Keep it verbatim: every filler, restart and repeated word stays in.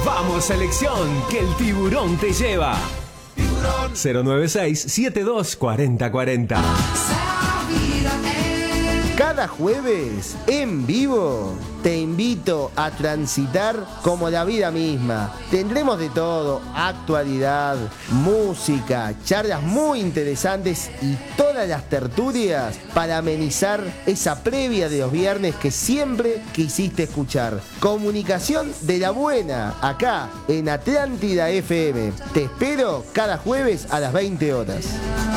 Vamos selección, que el tiburón te lleva. Tiburón. cero nueve seis, siete dos cuatro cero cuatro cero. Cada jueves, en vivo, te invito a transitar como la vida misma. Tendremos de todo, actualidad, música, charlas muy interesantes y todas las tertulias para amenizar esa previa de los viernes que siempre quisiste escuchar. Comunicación de la buena, acá en Atlántida F M. Te espero cada jueves a las veinte horas.